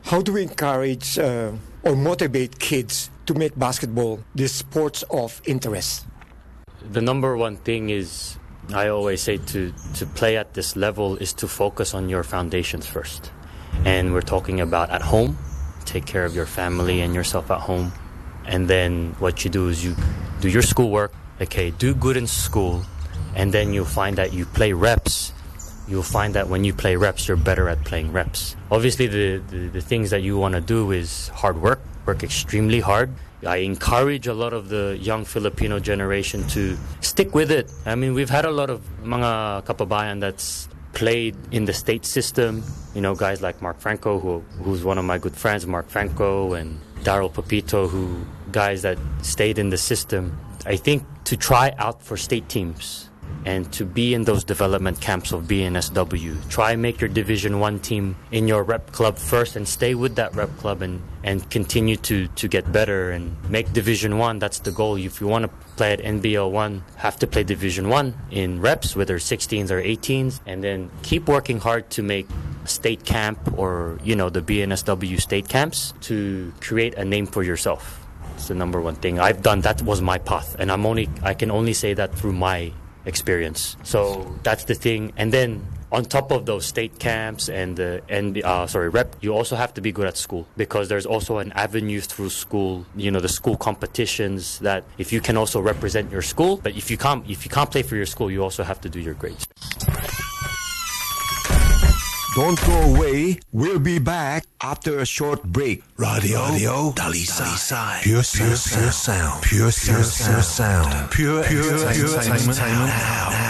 how do we encourage or motivate kids to make basketball the sports of interest? The number one thing is, I always say, to play at this level is to focus on your foundations first. And we're talking about at home, take care of your family and yourself at home. And then what you do is you do your schoolwork, okay, do good in school, and then you'll find that you play reps. You'll find that when you play reps, you're better at playing reps. Obviously, the things that you want to do is hard work extremely hard. I encourage a lot of the young Filipino generation to stick with it. I mean, we've had a lot of mga kababayan that's played in the state system. You know, guys like Mark Franco, who's one of my good friends, Mark Franco, and Daryl Papito, guys that stayed in the system. I think to try out for state teams and to be in those development camps of BNSW. Try and make your Division 1 team in your rep club first and stay with that rep club and continue to get better and make Division 1. That's the goal. If you want to play at NBL 1, have to play Division 1 in reps, whether 16s or 18s, and then keep working hard to make a state camp or, you know, the BNSW state camps to create a name for yourself. It's the number one thing. I've done, that was my path, and I can only say that through my experience. So that's the thing. And then on top of those state camps and the rep, you also have to be good at school, because there's also an avenue through school, you know, the school competitions, that if you can also represent your school, but if you can't play for your school, you also have to do your grades. Don't go away. We'll be back after a short break. Radio Dalisay. Pure sound. Pure sound. Pure entertainment.